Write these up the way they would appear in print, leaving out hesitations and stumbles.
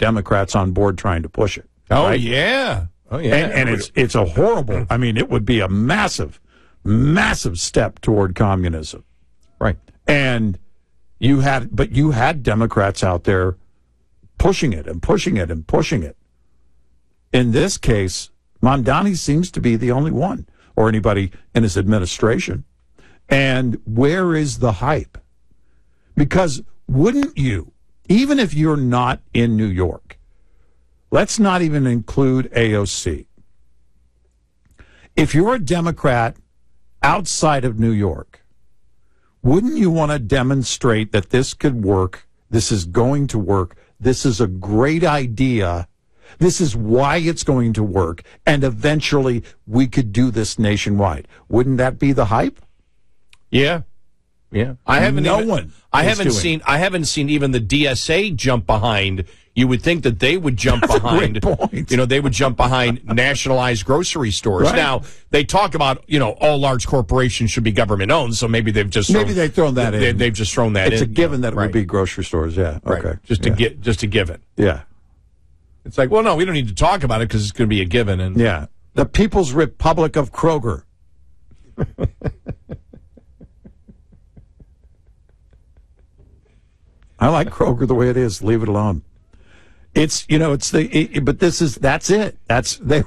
Democrats on board trying to push it. Oh, right? yeah. Oh, yeah. And it's a horrible, I mean, it would be a massive, massive step toward communism. Right. And you had Democrats out there pushing it and pushing it and pushing it. In this case, Mamdani seems to be the only one, or anybody in his administration. And where is the hype? Because wouldn't you, even if you're not in New York, let's not even include AOC. If you're a Democrat outside of New York, wouldn't you want to demonstrate that this could work, this is going to work, this is a great idea, this is why it's going to work, and eventually we could do this nationwide? Wouldn't that be the hype? Yeah. Yeah. I haven't seen even the DSA jump behind. You would think that they would jump behind, they would jump behind nationalized grocery stores. Right. Now, they talk about, all large corporations should be government owned, so maybe they've just they've thrown that in. They've just thrown that in. It's a given that it would be grocery stores, yeah. Right. Okay. Just to give it. Yeah. It's like, well, no, we don't need to talk about it because it's going to be a given. And yeah. The People's Republic of Kroger. I like Kroger the way it is. Leave it alone. It's, but that's it. That's, they,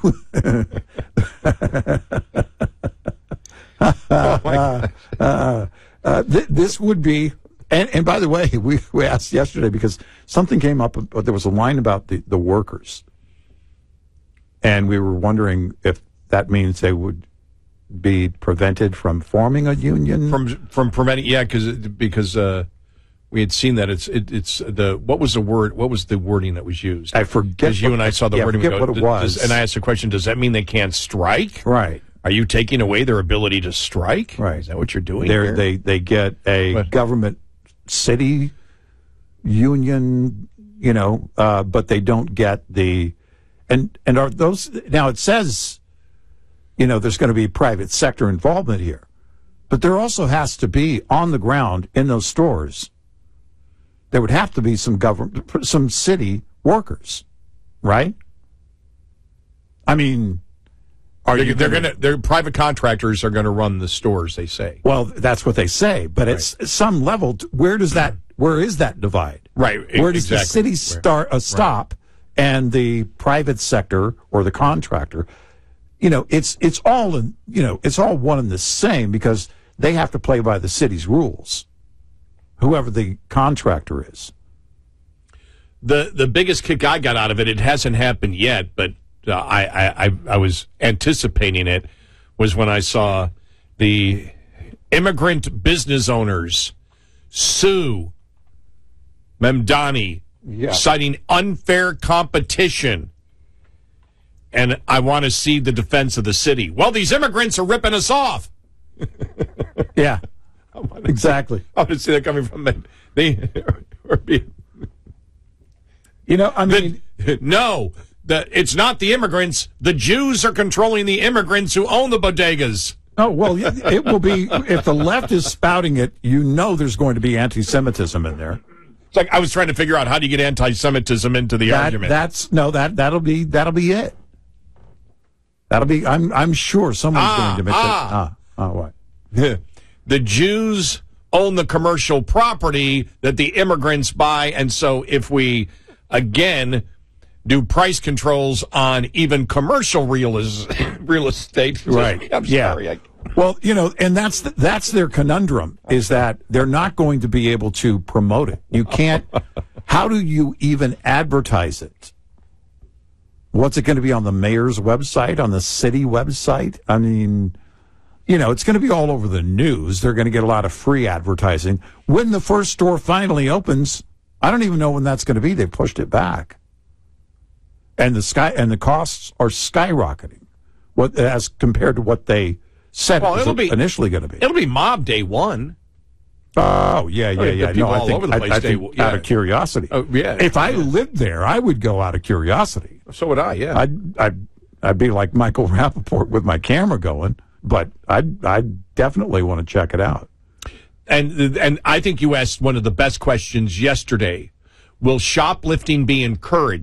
this would be, and by the way, we asked yesterday because something came up, there was a line about the workers. And we were wondering if that means they would be prevented from forming a union. From preventing, yeah, because we had seen that it's what was the wording that was used? I forget. Because you and I saw the wording. I forget what it was. And I asked the question: does that mean they can't strike? Right. Are you taking away their ability to strike? Right. Is that what you're doing? They get a government city union, but they don't get the and are those now? It says, there's going to be private sector involvement here, but there also has to be on the ground in those stores. There would have to be some city workers, right? I mean, their private contractors are going to run the stores, they say. Well, that's what they say, but at some level, where is that divide? Right. Where does the city stop and the private sector or the contractor? It's all one and the same because they have to play by the city's rules. Whoever the contractor is. The biggest kick I got out of it, it hasn't happened yet, but I was anticipating it, was when I saw the immigrant business owners sue Mamdani, citing unfair competition. And I want to see the defense of the city. Well, these immigrants are ripping us off. Yeah. Exactly. I want to see that coming from them. It's not the immigrants. The Jews are controlling the immigrants who own the bodegas. Oh, well, it will be, if the left is spouting it, there's going to be anti-Semitism in there. It's like I was trying to figure out how do you get anti-Semitism into the argument. That'll be it. That'll be, I'm sure someone's going to make that. What? The Jews own the commercial property that the immigrants buy, and so if we, again, do price controls on even commercial real estate. Right. I'm sorry. Well, and that's their conundrum, is that they're not going to be able to promote it. You can't. How do you even advertise it? What's it going to be on the mayor's website, on the city website? I mean, it's going to be all over the news. They're going to get a lot of free advertising. When the first store finally opens, I don't even know when that's going to be. They pushed it back. And the costs are skyrocketing. As compared to what they said it was initially going to be. It'll be mob day one. Oh, yeah. No, I think out of curiosity. Oh, yeah. If I lived there, I would go out of curiosity. So would I, yeah. I'd be like Michael Rappaport with my camera going, but I definitely want to check it out. And I think you asked one of the best questions yesterday. Will shoplifting be encouraged?